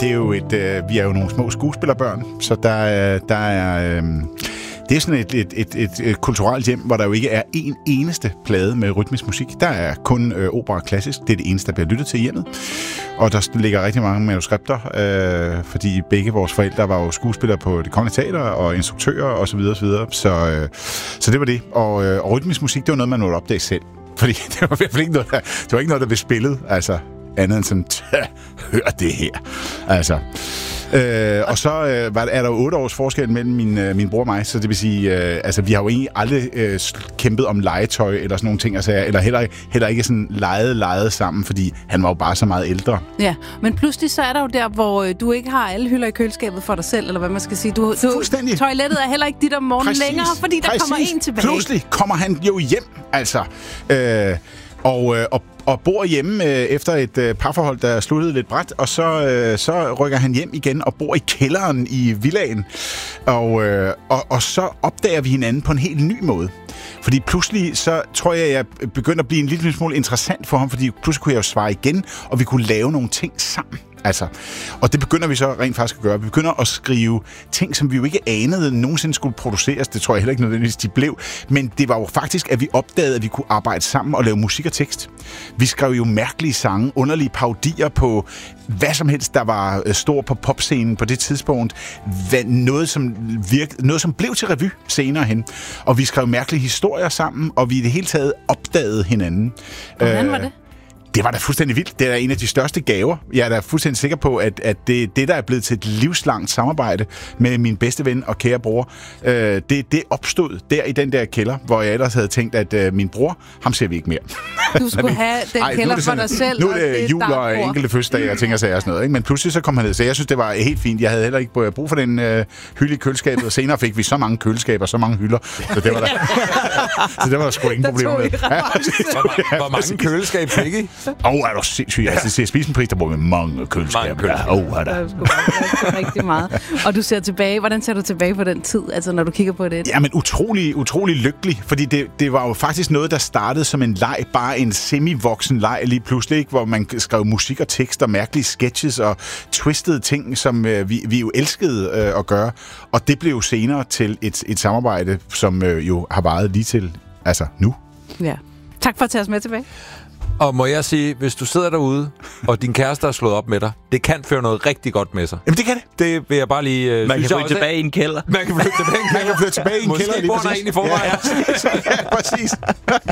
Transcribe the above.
det er jo vi er jo nogle små skuespillerbørn, så der er det er sådan et kulturelt hjem, hvor der jo ikke er en eneste plade med rytmisk musik. Der er kun opera og klassisk. Det er det eneste, der bliver lyttet til i hjemmet. Og der ligger rigtig mange manuskripter, fordi begge vores forældre var jo skuespillere på Det Kongelige Teater og instruktører osv. Så det var det. Og rytmisk musik, det var noget, man måtte opdage selv. Fordi det var i hvert fald ikke noget, der blev spillet, altså andet end sådan, hør det her. Altså. Og så er der jo 8 års forskel mellem min bror og mig, så det vil sige, altså vi har jo egentlig aldrig kæmpet om legetøj eller sådan nogle ting, altså, eller heller ikke sådan leget sammen, fordi han var jo bare så meget ældre. Ja, men pludselig så er der jo der, hvor du ikke har alle hylder i køleskabet for dig selv, eller hvad man skal sige. Fuldstændig. Toilettet er heller ikke dit om morgenen længere, fordi der kommer en tilbage. Pludselig kommer han jo hjem, altså. Og bor hjemme efter et parforhold, der sluttede lidt brat, og så rykker han hjem igen og bor i kælderen i villaen. Og så opdager vi hinanden på en helt ny måde. Fordi pludselig, så tror jeg begynder at blive en lille smule interessant for ham, fordi pludselig kunne jeg jo svare igen, og vi kunne lave nogle ting sammen. Altså, og det begynder vi så rent faktisk at gøre. Vi begynder at skrive ting, som vi jo ikke anede nogensinde skulle produceres. Det tror jeg heller ikke nødvendigvis, de blev. Men det var jo faktisk, at vi opdagede, at vi kunne arbejde sammen og lave musik og tekst. Vi skrev jo mærkelige sange, underlige parodier på hvad som helst, der var stor på popscenen på det tidspunkt. Noget, som blev til revy senere hen. Og vi skrev mærkelige historier sammen, og vi i det hele taget opdagede hinanden. Hvordan var det? Det var da fuldstændig vildt. Det er en af de største gaver. Jeg er da fuldstændig sikker på, at det der er blevet til et livslangt samarbejde med min bedste ven og kære bror, det opstod der i den der kælder, hvor jeg ellers havde tænkt, at min bror, ham ser vi ikke mere. Du skulle have den kælder for dig selv. Nu er det jul og enkelte fødselsdage og ting og sager og sådan noget. Ikke? Men pludselig så kom han ned, så jeg synes, det var helt fint. Jeg havde heller ikke brug for den hylde i køleskabet, og senere fik vi så mange køleskaber, så mange hylder, så det var der sgu ingen problemer med. Hvor mange køleskab fik I? Er du sindssygt? Jeg ser Spisenpris, der bruger med mange køleskaber. Er der. Rigtig meget. Og du ser tilbage. Hvordan ser du tilbage på den tid, altså når du kigger på det? Jamen utrolig lykkelig, fordi det var jo faktisk noget, der startede som en leg, bare en semi-voksen leg lige pludselig, ikke? Hvor man skrev musik og tekster, mærkelige sketches og twistede ting, som vi jo elskede at gøre. Og det blev jo senere til et samarbejde, som jo har varet lige til nu. Ja. Tak for at tage os med tilbage. Og må jeg sige, hvis du sidder derude, og din kæreste har slået op med dig, det kan føre noget rigtig godt med sig. Jamen, det kan det. Det vil jeg bare lige... Man kan flytte tilbage i en kælder. Man kan flytte tilbage i en kælder. Måske bor der en i forvejen. Ja, præcis.